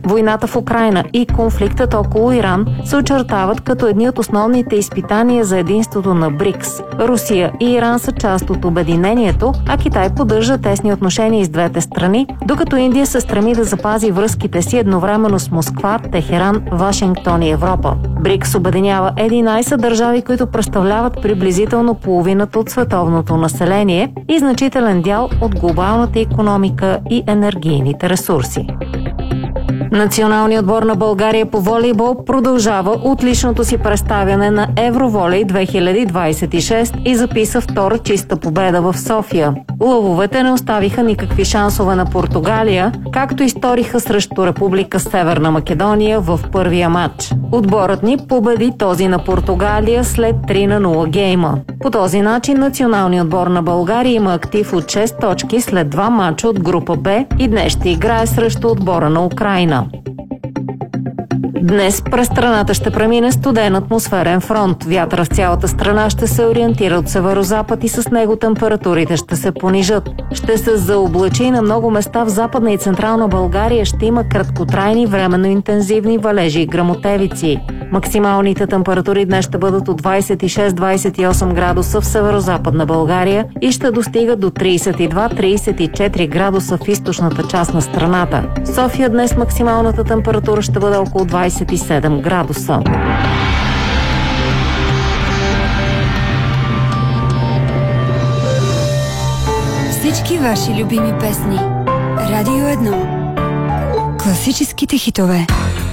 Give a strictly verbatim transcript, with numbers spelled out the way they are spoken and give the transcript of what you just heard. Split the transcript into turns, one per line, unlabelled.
Войната в Украйна и конфликтът около Иран се очертават като едни от основните изпитания за единството на БРИКС. Русия и Иран са част от обединението, а Китай поддържа тесни отношения с двете страни, докато Индия се стреми да запази връзките си едновременно с Москва, Техеран, Вашингтон и Европа. БРИКС обединява единайсет държави, които представляват приблизително половината от световното население и значителен дял от глобалната икономика и енергийните ресурси. Националният отбор на България по волейбол продължава отличното си представяне на Евроволей две хиляди двадесет и шест и записа втора чиста победа в София. Лъвовете не оставиха никакви шансове на Португалия, както и сториха срещу Република Северна Македония в първия матч. Отборът ни победи този на Португалия след три на нула гейма. По този начин националният отбор на България има актив от шест точки след два матча от група Б и днес ще играе срещу отбора на Украйна. Днес през страната ще премине студен атмосферен фронт. Вятъра в цялата страна ще се ориентира от северозапад и с него температурите ще се понижат. Ще се заоблачи на много места в Западна и Централна България ще има краткотрайни временно интензивни валежи и гръмотевици. Максималните температури днес ще бъдат от двадесет и шест до двадесет и осем градуса в северозападна България и ще достигат до тридесет и два до тридесет и четири градуса в източната част на страната. В София днес максималната температура ще бъде около двадесет и седем градуса.
Всички ваши любими песни. Радио едно. Класическите хитове.